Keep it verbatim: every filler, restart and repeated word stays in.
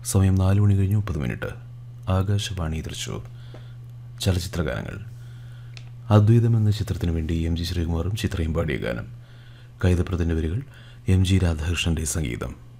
സമയം നാല് മണി കഴിഞ്ഞ് മുപ്പത് മിനിറ്റ്. ആകാശവാണി തൃശൂർ. ചലച്ചിത്രഗാനങ്ങൾ. അദ്വൈതം എന്ന ചിത്രത്തിനു വേണ്ടി എം ജി ശ്രീകുമാറും ചിത്രയും പാടിയ ഗാനം. കൈതപ്രതിൻ്റെ വരികൾ, എം ജി രാധാകൃഷ്ണൻ്റെ സംഗീതം.